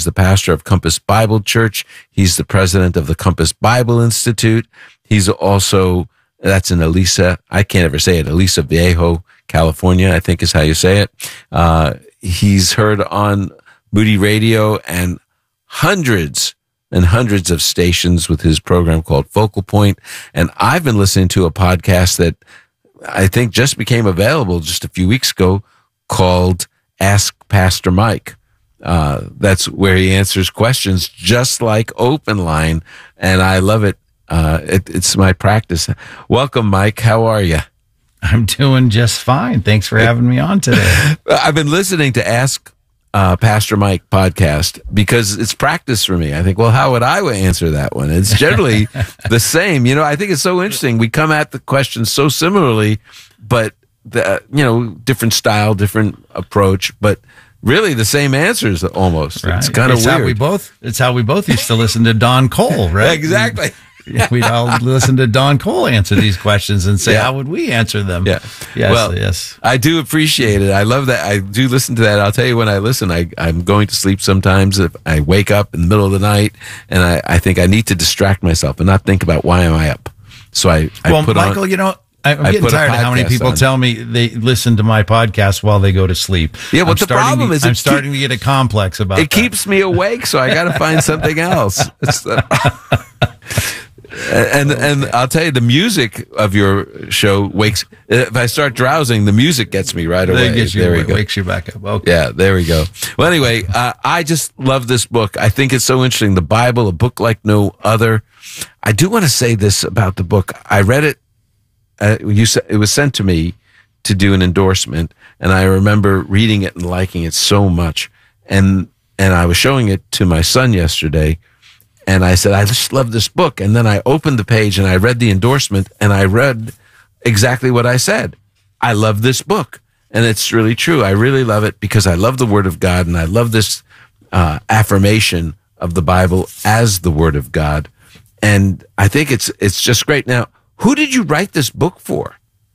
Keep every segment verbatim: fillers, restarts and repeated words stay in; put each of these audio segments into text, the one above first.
the pastor of Compass Bible Church. He's the president of the Compass Bible Institute. He's also, that's in Aliso, I can't ever say it, Aliso Viejo, California, I think is how you say it. Uh, he's heard on Moody Radio and hundreds and hundreds of stations with his program called Focal Point. And I've been listening to a podcast that I think just became available just a few weeks ago called Ask Pastor Mike. Uh, that's where he answers questions just like Open Line. And I love it. Uh, it it's my practice. Welcome, Mike. How are you? I'm doing just fine. Thanks for having me on today. I've been listening to Ask uh, Pastor Mike podcast because it's practice for me. I think, well, how would I answer that one? It's generally the same. You know, I think it's so interesting. We come at the questions so similarly, but, the, you know, different style, different approach, but really the same answers almost. Right. It's kind of weird. How we both, it's how we both used to listen to Don Cole, right? Exactly. We'd all listen to Don Cole answer these questions and say, yeah. How would we answer them? Yeah. Yes, well, yes. I do appreciate it. I love that. I do listen to that. I'll tell you when I listen, I, I'm going to sleep sometimes. If I wake up in the middle of the night and I, I think I need to distract myself and not think about why am I up. So I, I well, put Michael, on, you know, I'm I getting tired of how many people on. tell me they listen to my podcast while they go to sleep. Yeah, what the problem to, is, I'm keep, starting to get a complex about it. It keeps me awake, so I got to find something else. It's the, and okay. and I'll tell you, the music of your show wakes. If I start drowsing, the music gets me right away. Gets you, there we go. Wakes you back up. Okay. Yeah, there we go. Well, anyway, uh, I just love this book. I think it's so interesting. The Bible, a book like no other. I do want to say this about the book. I read it. Uh, you it was sent to me to do an endorsement, and I remember reading it and liking it so much. And and I was showing it to my son yesterday, and I said, I just love this book. And then I opened the page and I read the endorsement, and I read exactly what I said. I love this book, and it's really true. I really love it because I love the Word of God, and I love this uh, affirmation of the Bible as the Word of God. And I think it's it's just great. Now, who did you write this book for?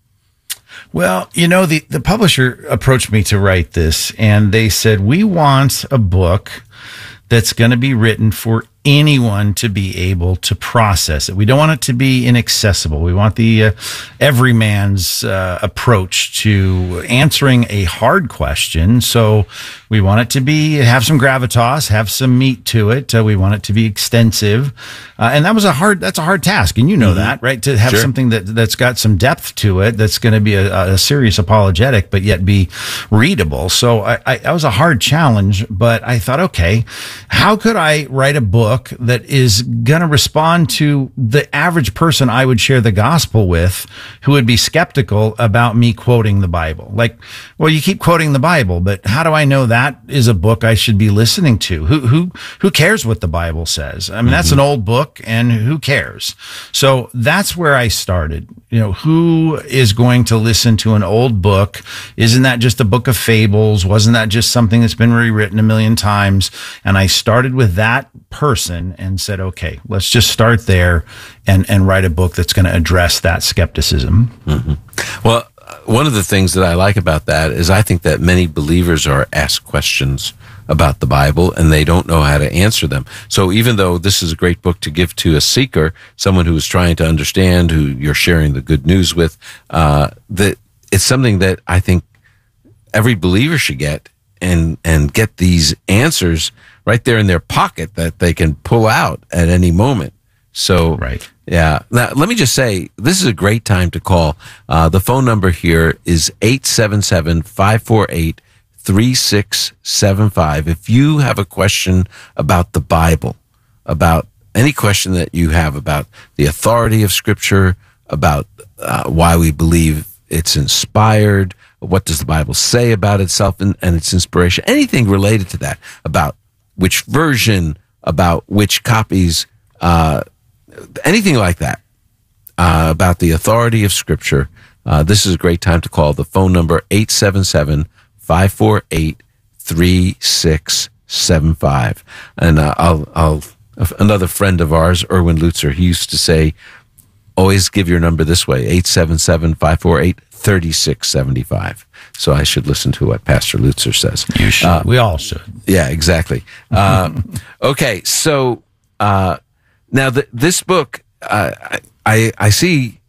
Well, you know, the, the publisher approached me to write this, and they said, we want a book that's going to be written for anyone to be able to process it. We don't want it to be inaccessible. We want the uh, everyman's uh, approach to answering a hard question. So we want it to be have some gravitas, have some meat to it. Uh, we want it to be extensive, uh, and that was a hard. That's a hard task, and you know mm-hmm. that, right? To have sure. something that that's got some depth to it, that's going to be a, a serious apologetic, but yet be readable. So I, I, that was a hard challenge. But I thought, okay, how could I write a book that is going to respond to the average person I would share the gospel with, who would be skeptical about me quoting the Bible? Like, well, you keep quoting the Bible, but how do I know that is a book I should be listening to? Who, who, who cares what the Bible says? I mean, mm-hmm. that's an old book, and who cares? So that's where I started. You know, who is going to listen to an old book? Isn't that just a book of fables? Wasn't that just something that's been rewritten a million times? And I started with that person and said, okay, let's just start there and, and write a book that's going to address that skepticism. Mm-hmm. Well, one of the things that I like about that is I think that many believers are asked questions about the Bible and they don't know how to answer them. So even though this is a great book to give to a seeker, someone who is trying to understand, who you're sharing the good news with, uh, that it's something that I think every believer should get and, and get these answers right there in their pocket that they can pull out at any moment. So, right. Yeah. Now, let me just say, this is a great time to call. Uh, the phone number here is eight seven seven, five four eight, three six seven five. If you have a question about the Bible, about any question that you have about the authority of Scripture, about uh, why we believe it's inspired, what does the Bible say about itself and, and its inspiration, anything related to that, about which version, about which copies, uh, anything like that, uh, about the authority of Scripture, uh, this is a great time to call. The phone number, eight seven seven, five four eight, three six seven five. And uh, I'll, I'll, another friend of ours, Erwin Lutzer, he used to say, always give your number this way, eight seven seven, five four eight, three six seven five. So I should listen to what Pastor Lutzer says. You should. Uh, we all should. Yeah, exactly. Uh, okay, so uh, now the, this book, uh, I, I see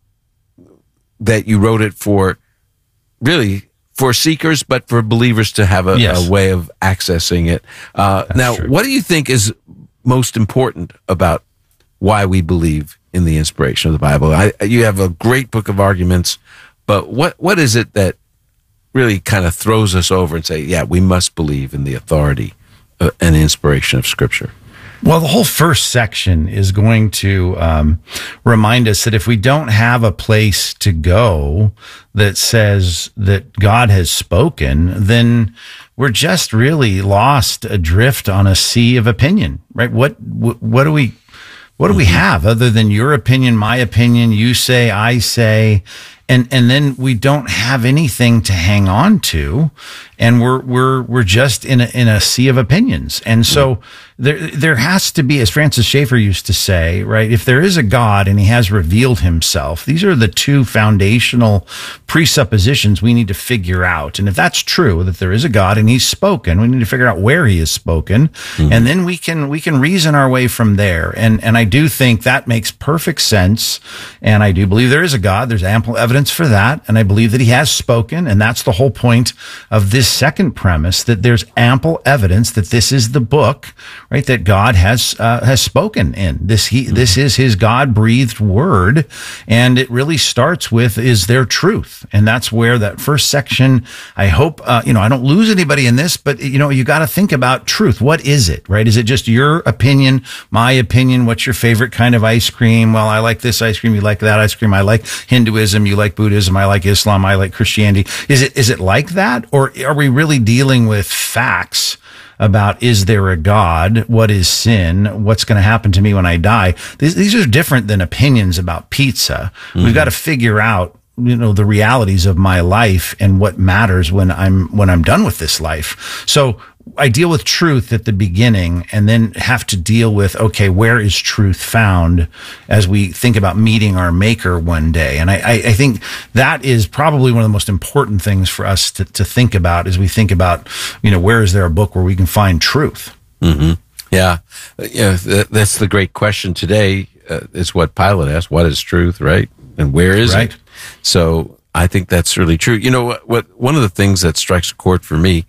that you wrote it for really for seekers, but for believers to have a, yes. a way of accessing it. Uh, now, true. What do you think is most important about why we believe in the inspiration of the Bible? I, you have a great book of arguments, but what what is it that really kind of throws us over and say, yeah, we must believe in the authority and inspiration of Scripture? Well, the whole first section is going to um, remind us that if we don't have a place to go that says that God has spoken, then we're just really lost adrift on a sea of opinion, right? What what, what do we what do we have other than your opinion, my opinion, you say, I say? And and then we don't have anything to hang on to, and we're we're we're just in a in a sea of opinions. And so there there has to be, as Francis Schaeffer used to say, right? If there is a God and He has revealed Himself, these are the two foundational presuppositions we need to figure out. And if that's true, that there is a God and He's spoken, we need to figure out where He has spoken, mm-hmm. and then we can we can reason our way from there. And and I do think that makes perfect sense. And I do believe there is a God. There's ample evidence for that, and I believe that He has spoken, and that's the whole point of this second premise, that there's ample evidence that this is the book, right, that God has uh, has spoken in. This he mm-hmm. this is His God-breathed word, and it really starts with, is there truth? And that's where that first section, I hope, uh, you know, I don't lose anybody in this, but, you know, you got to think about truth. What is it, right? Is it just your opinion, my opinion? What's your favorite kind of ice cream? Well, I like this ice cream, you like that ice cream. I like Hinduism, you like Buddhism, I like Islam, I like Christianity. Is it is it like that? Or are we really dealing with facts about, is there a God? What is sin? What's going to happen to me when I die? These, these are different than opinions about pizza. Mm-hmm. We've got to figure out, you know, the realities of my life and what matters when I'm when I'm done with this life. So I deal with truth at the beginning, and then have to deal with, okay, where is truth found as we think about meeting our Maker one day? And I, I, I think that is probably one of the most important things for us to, to think about as we think about, you know, where is there a book where we can find truth? Mm-hmm. Yeah. Yeah. That's the great question today. Uh, is what Pilate asked. What is truth, right? And where is right. it? So I think that's really true. You know what, what, one of the things that strikes a chord for me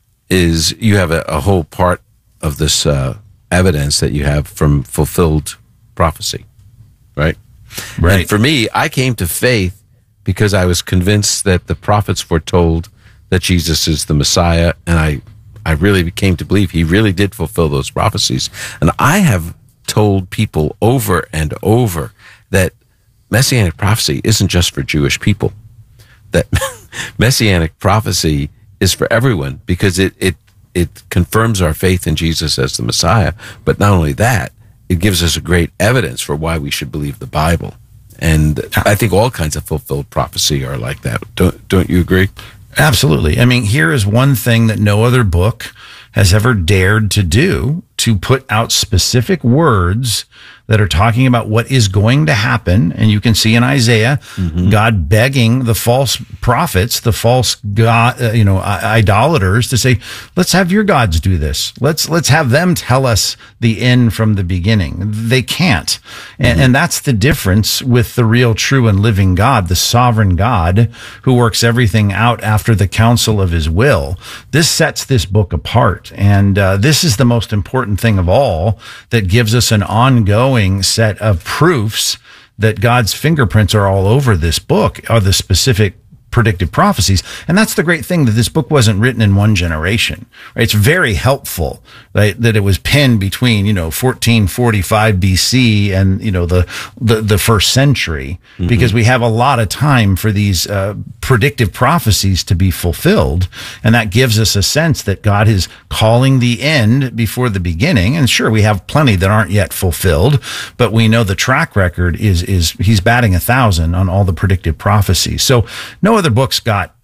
is you have a, a whole part of this uh, evidence that you have from fulfilled prophecy, right? Right. And for me, I came to faith because I was convinced that the prophets foretold that Jesus is the Messiah, and I, I really came to believe He really did fulfill those prophecies. And I have told people over and over that Messianic prophecy isn't just for Jewish people, that Messianic prophecy is for everyone, because it, it, it confirms our faith in Jesus as the Messiah. But not only that, it gives us a great evidence for why we should believe the Bible. And I think all kinds of fulfilled prophecy are like that. Don't, don't you agree? Absolutely. I mean, here is one thing that no other book has ever dared to do, to put out specific words that are talking about what is going to happen. And you can see in Isaiah, mm-hmm. God begging the false prophets, the false God, uh, you know, idolaters, to say, let's have your gods do this. Let's, let's have them tell us the end from the beginning. They can't. Mm-hmm. And, and that's the difference with the real, true, and living God, the sovereign God who works everything out after the counsel of His will. This sets this book apart. And uh, this is the most important thing of all, that gives us an ongoing set of proofs that God's fingerprints are all over this book, are the specific predictive prophecies. And that's the great thing, that this book wasn't written in one generation, right? It's very helpful, right, that it was penned between, you know, fourteen forty-five B C and, you know, the, the, the first century, mm-hmm. because we have a lot of time for these uh, predictive prophecies to be fulfilled. And that gives us a sense that God is calling the end before the beginning. And sure, we have plenty that aren't yet fulfilled, but we know the track record is, is He's batting a thousand on all the predictive prophecies. So no other book's got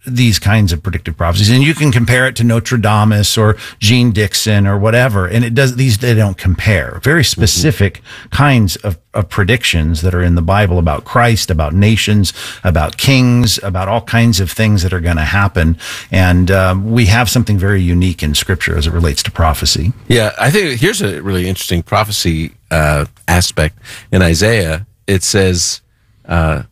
these kinds of predictive prophecies, and you can compare it to Nostradamus or Gene Dixon or whatever, and it does these they don't compare. Very specific mm-hmm. kinds of, of predictions that are in the Bible about Christ, about nations, about kings, about all kinds of things that are going to happen, and um, we have something very unique in Scripture as it relates to prophecy. Yeah, I think here's a really interesting prophecy uh, aspect in Isaiah. It says, Uh,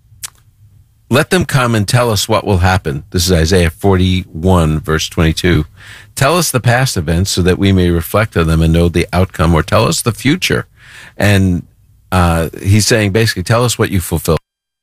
let them come and tell us what will happen. This is Isaiah forty-one, verse twenty-two. Tell us the past events so that we may reflect on them and know the outcome, or tell us the future. And uh, he's saying basically, tell us what you fulfilled,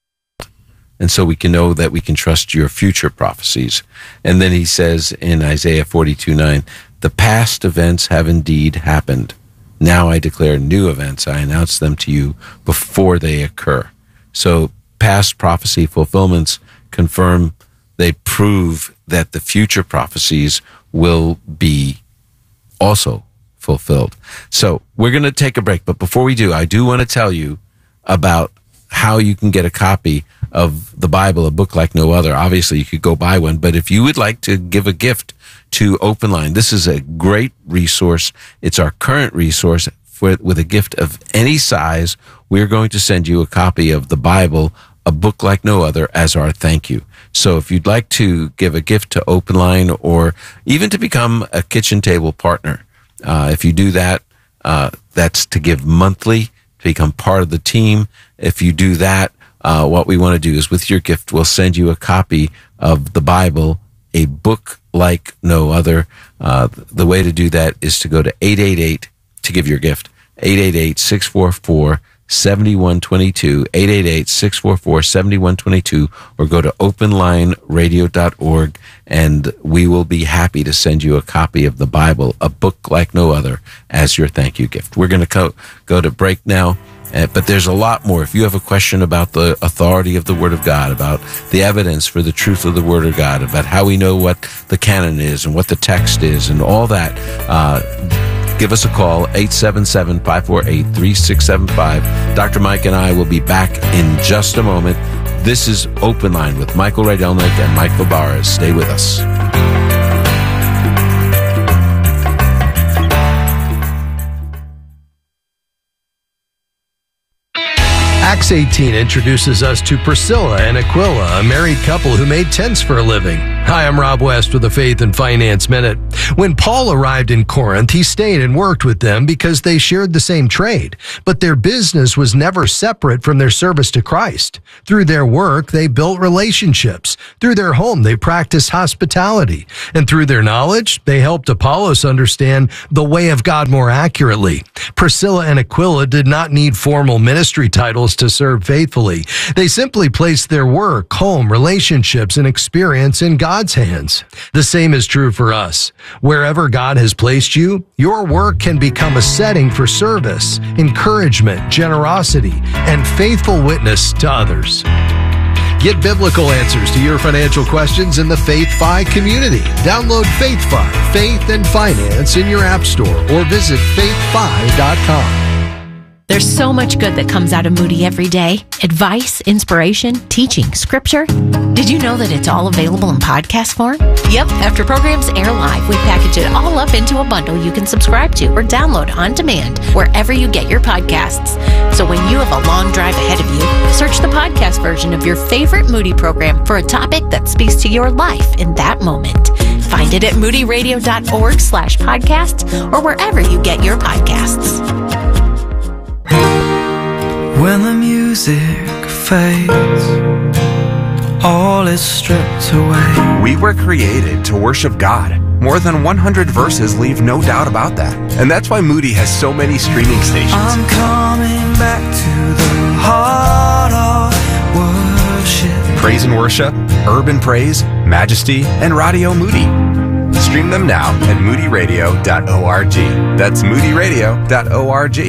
and so we can know that we can trust your future prophecies. And then he says in Isaiah forty-two, nine, the past events have indeed happened. Now I declare new events. I announce them to you before they occur. So past prophecy fulfillments confirm, they prove that the future prophecies will be also fulfilled. So we're going to take a break. But before we do, I do want to tell you about how you can get a copy of the Bible, a book like no other. Obviously, you could go buy one. But if you would like to give a gift to Open Line, this is a great resource. It's our current resource. For, with a gift of any size, we're going to send you a copy of the Bible, a book like no other, as our thank you. So if you'd like to give a gift to Open Line, or even to become a kitchen table partner, uh, if you do that, uh, that's to give monthly, to become part of the team. If you do that, uh, what we want to do is with your gift, we'll send you a copy of the Bible, a book like no other. Uh, the way to do that is to go to eight eight eight to give your gift. eight eight eight, six four four, seven one two two, eight eight eight, six four four, seven one two two, or go to open line radio dot org, and we will be happy to send you a copy of the Bible, a book like no other, as your thank you gift. We're going to go, go to break now, uh, but there's a lot more. If you have a question about the authority of the Word of God, about the evidence for the truth of the Word of God, about how we know what the canon is and what the text is and all that, uh, give us a call, eight seven seven, five four eight, three six seven five. Doctor Mike and I will be back in just a moment. This is Open Line with Michael Rydelnik and Mike Fabarez. Stay with us. Acts eighteen introduces us to Priscilla and Aquila, a married couple who made tents for a living. Hi, I'm Rob West with the Faith and Finance Minute. When Paul arrived in Corinth, he stayed and worked with them because they shared the same trade, but their business was never separate from their service to Christ. Through their work, they built relationships. Through their home, they practiced hospitality. And through their knowledge, they helped Apollos understand the way of God more accurately. Priscilla and Aquila did not need formal ministry titles to serve faithfully. They simply placed their work, home, relationships, and experience in God's hands. The same is true for us. Wherever God has placed you, your work can become a setting for service, encouragement, generosity, and faithful witness to others. Get biblical answers to your financial questions in the FaithFi community. Download FaithFi, Faith and Finance in your app store or visit faith fi dot com. There's so much good that comes out of Moody every day. Advice, inspiration, teaching, scripture. Did you know that it's all available in podcast form? Yep, after programs air live, we package it all up into a bundle you can subscribe to or download on demand wherever you get your podcasts. So when you have a long drive ahead of you, search the podcast version of your favorite Moody program for a topic that speaks to your life in that moment. Find it at moody radio dot org slash podcasts or wherever you get your podcasts. When the music fades, all is stripped away. We were created to worship God. More than one hundred verses leave no doubt about that. And that's why Moody has so many streaming stations. I'm coming back to the heart of worship. Praise and Worship, Urban Praise, Majesty, and Radio Moody. Stream them now at moody radio dot org. That's moody radio dot org.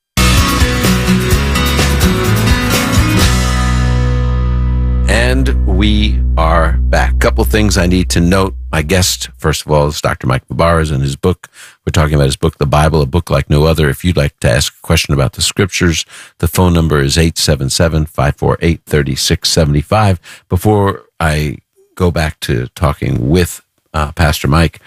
And we are back. Couple things I need to note. My guest, first of all, is Doctor Mike Fabarez and his book. We're talking about his book, The Bible, a book like no other. If you'd like to ask a question about the scriptures, the phone number is eight seven seven, five four eight, three six seven five. Before I go back to talking with uh, Pastor Mike,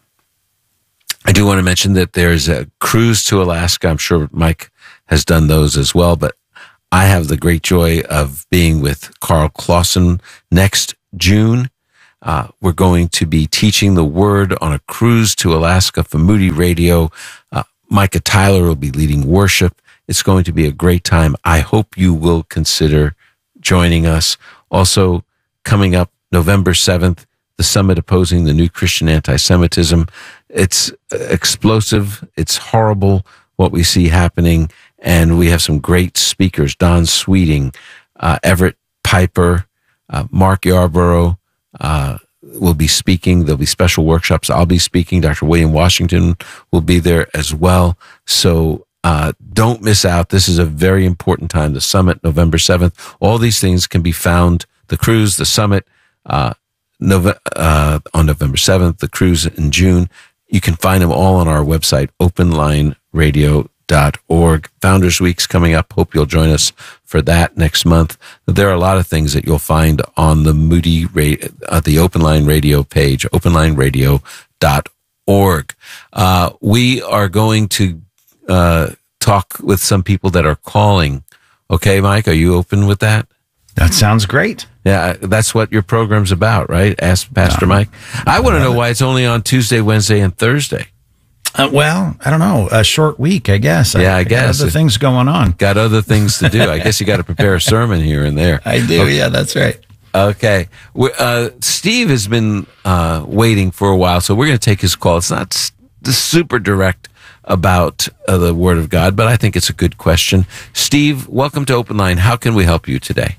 I do want to mention that there's a cruise to Alaska. I'm sure Mike has done those as well, but I have the great joy of being with Carl Clausen next June. Uh, we're going to be teaching the Word on a cruise to Alaska for Moody Radio. Uh, Micah Tyler will be leading worship. It's going to be a great time. I hope you will consider joining us. Also, coming up November seventh, the summit opposing the new Christian anti-Semitism. It's explosive. It's horrible what we see happening. And we have some great speakers, Don Sweeting, uh, Everett Piper, uh, Mark Yarborough, uh, will be speaking. There'll be special workshops. I'll be speaking. Doctor William Washington will be there as well. So, uh, don't miss out. This is a very important time. The summit, November seventh. All these things can be found. The cruise, the summit, uh, Nove- uh, on November seventh, the cruise in June. You can find them all on our website, open line radio dot org. Founders Week's coming up. Hope you'll join us for that next month. There are a lot of things that you'll find on the Moody, uh, the Open Line Radio page, open line radio dot org. Uh, we are going to uh, talk with some people that are calling. Okay, Mike, are you open with that? That sounds great. Yeah, that's what your program's about, right? Ask Pastor Yeah. Mike. I want to know why it's only on Tuesday, Wednesday, and Thursday. Uh, well, I don't know. A short week, I guess. Yeah, I got guess. other things going on. Got other things to do. I guess you got to prepare a sermon here and there. I do. Okay. Yeah, that's right. Okay. We- Uh, Steve has been uh, waiting for a while, so we're going to take his call. It's not s- super direct about uh, the Word of God, but I think it's a good question. Steve, welcome to Open Line. How can we help you today?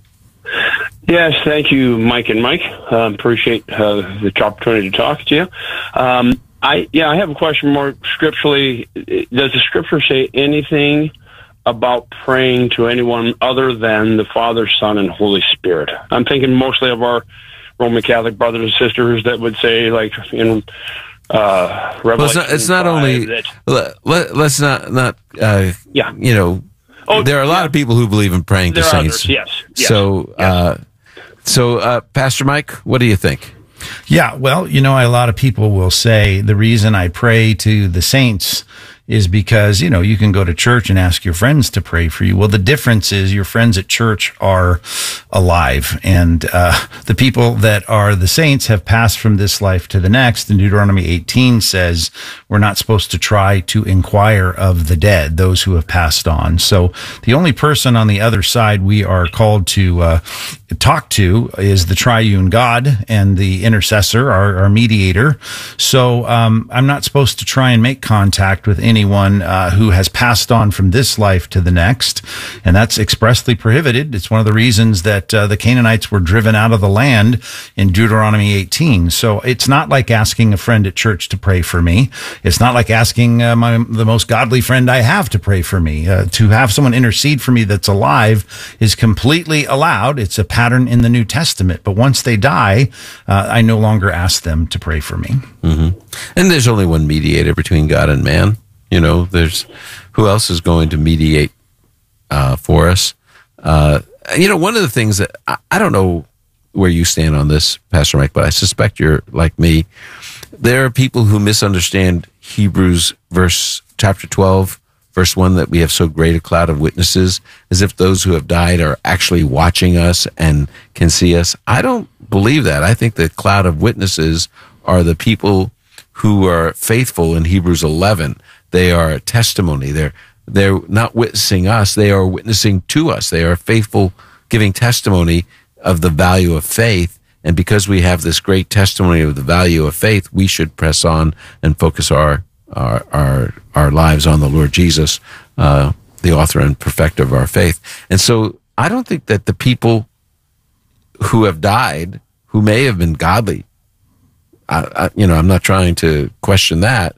Yes, thank you, Mike and Mike. Um, appreciate uh, the opportunity to talk to you. Um, I yeah, I have a question more scripturally. Does the scripture say anything about praying to anyone other than the Father, Son, and Holy Spirit? I'm thinking mostly of our Roman Catholic brothers and sisters that would say, like in uh, Revelation. Well, it's not, it's not only. that, Let, let, let's not not. Uh, Yeah. You know, Oh, there are a lot yeah. of people who believe in praying There to are saints. others, yes, yes, So, yes. uh, so uh, Pastor Mike, what do you think? Yeah, well, you know, a lot of people will say the reason I pray to the saints is because, you know, you can go to church and ask your friends to pray for you. Well, the difference is your friends at church are alive, and uh, the people that are the saints have passed from this life to the next. And Deuteronomy eighteen says we're not supposed to try to inquire of the dead, those who have passed on. So the only person on the other side we are called to uh, talk to is the triune God and the intercessor, our, our mediator. So um, I'm not supposed to try and make contact with anyone uh, who has passed on from this life to the next, and that's expressly prohibited. It's one of the reasons that uh, the Canaanites were driven out of the land in Deuteronomy eighteen. So it's not like asking a friend at church to pray for me. It's not like asking uh, my the most godly friend I have to pray for me. Uh, to have someone intercede for me that's alive is completely allowed. It's a pattern in the New Testament. But once they die, uh, I no longer ask them to pray for me. Mm-hmm. And there's only one mediator between God and man. You know, there's who else is going to mediate uh, for us? Uh, you know, one of the things that I, I don't know where you stand on this, Pastor Mike, but I suspect you're like me. There are people who misunderstand Hebrews verse chapter twelve, verse one, that we have so great a cloud of witnesses, as if those who have died are actually watching us and can see us. I don't believe that. I think the cloud of witnesses are the people who are faithful in Hebrews eleven. They are a testimony. They're they're not witnessing us. They are witnessing to us. They are faithful, giving testimony of the value of faith. And because we have this great testimony of the value of faith, we should press on and focus our our our, our lives on the Lord Jesus, uh, the author and perfecter of our faith. And so I don't think that the people who have died, who may have been godly, I, I, you know, I'm not trying to question that,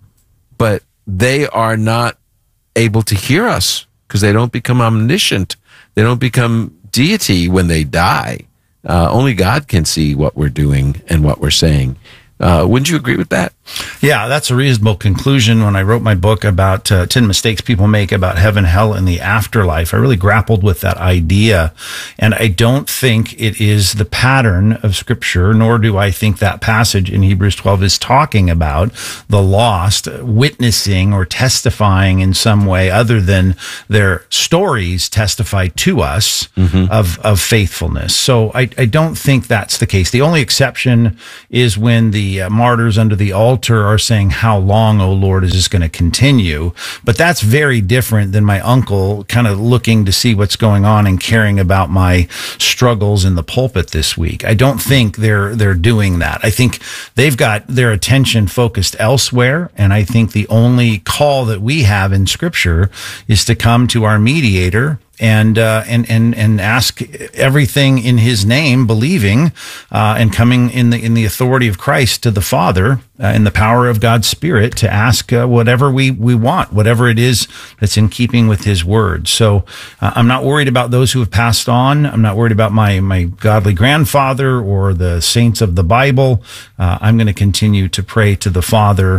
but they are not able to hear us because they don't become omniscient. They don't become deity when they die. Uh, only God can see what we're doing and what we're saying. Uh, wouldn't you agree with that? Yeah, that's a reasonable conclusion. When I wrote my book about uh, ten mistakes people make about heaven, hell, and the afterlife, I really grappled with that idea. And I don't think it is the pattern of Scripture, nor do I think that passage in Hebrews twelve is talking about the lost witnessing or testifying in some way other than their stories testify to us mm-hmm. of, of faithfulness. So I, I don't think that's the case. The only exception is when the uh, martyrs under the altar are saying, how long, O Lord, is this going to continue? But that's very different than my uncle kind of looking to see what's going on and caring about my struggles in the pulpit this week. I don't think they're they're doing that. I think they've got their attention focused elsewhere, and I think the only call that we have in Scripture is to come to our mediator and uh, and and and ask everything in His name, believing uh, and coming in the in the authority of Christ to the Father uh, in the power of God's Spirit to ask uh, whatever we we want, whatever it is that's in keeping with His word. So uh, I'm not worried about those who have passed on. I'm not worried about my my godly grandfather or the saints of the Bible. Uh, I'm going to continue to pray to the Father